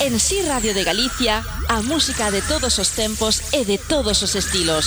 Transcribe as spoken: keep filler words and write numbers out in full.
En Si Radio de Galicia, a música de todos os tempos e de todos os estilos.